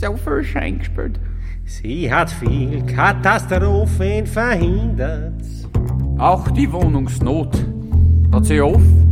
so viel Schein gespielt. Sie hat viel Katastrophen verhindert. Auch die Wohnungsnot hat sie oft